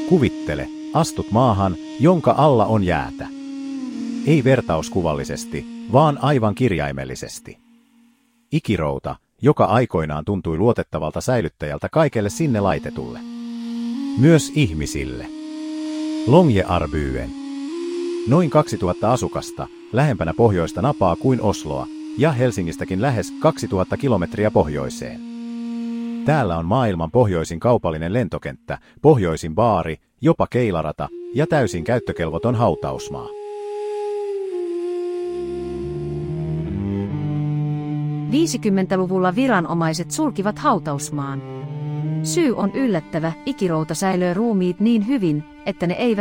Kuvittele, astut maahan, jonka alla on jäätä. Ei vertauskuvallisesti, vaan aivan kirjaimellisesti. Ikirouta, joka aikoinaan tuntui luotettavalta säilyttäjältä kaikelle sinne laitetulle. Myös ihmisille. Longyearbyen. Noin 2000 asukasta, lähempänä pohjoista napaa kuin Osloa, ja Helsingistäkin lähes 2000 kilometriä pohjoiseen. Täällä on maailman pohjoisin kaupallinen lentokenttä, pohjoisin baari, jopa keilarata ja täysin käyttökelvoton hautausmaa. '50-luvulla viranomaiset sulkivat hautausmaan. Syy on yllättävä, Ikirouta säilöi ruumiit niin hyvin, että ne eivät